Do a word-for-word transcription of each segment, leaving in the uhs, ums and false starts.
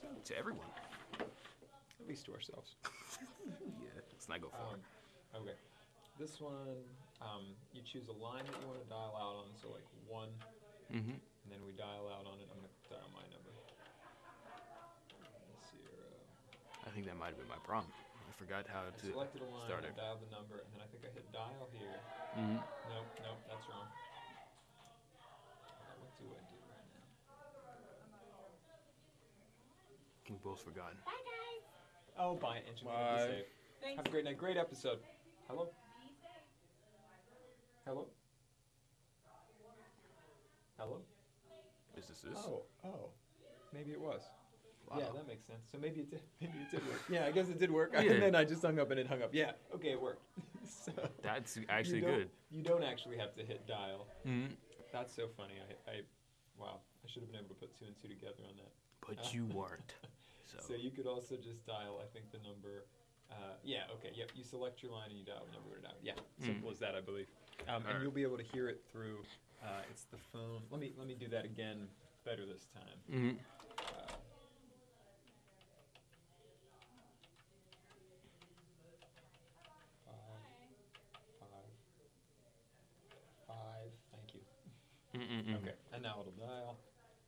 To everyone. At least to ourselves. Yeah, let's not go far. Um, okay. This one, um, you choose a line that you want to dial out on, so like one, Mm-hmm. and then we dial out on it. I'm going to dial my number. Zero. I think that might have been my problem. I forgot how I to selected a line, start I it. dialed the number, and then I think I hit dial here. Mm-hmm. Nope, nope, that's wrong. Uh, what do I do right now? We both forgotten. Oh, bye, Inch. Be Bye. safe. Have a great night. Great episode. Hello? Hello? Hello? Is this this? Oh, oh. Maybe it was. Wow. Yeah, that makes sense. So maybe it did. Maybe it did work. Yeah, I guess it did work. Yeah. And then I just hung up and it hung up. Yeah. Okay, it worked. So That's actually you don't- good. You don't actually have to hit dial. Mm-hmm. That's so funny. I, I, wow. I should have been able to put two and two together on that. But you weren't. So, So you could also just dial, I think, the number. Uh, yeah, okay, yep. You select your line and you dial the number to dial. Yeah, simple Mm. as that, I believe. Um, and Alright. you'll be able to hear it through. Uh, it's the phone. Let me let me do that again, better this time. mm-hmm. Uh, five, five, five. Thank you. Mm-mm-mm. Okay, and now it'll dial.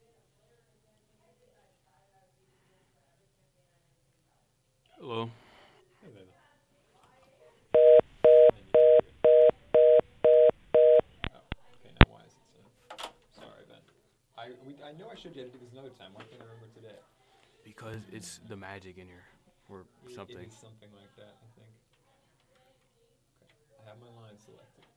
Hello. Hey there. Oh, okay. Now why is it so? Sorry, Ben. I we, I know I showed you how to do this another time. Why can't I remember today? Because it's the magic in here, or It- something. It is something like that, I think. Okay. I have my line selected.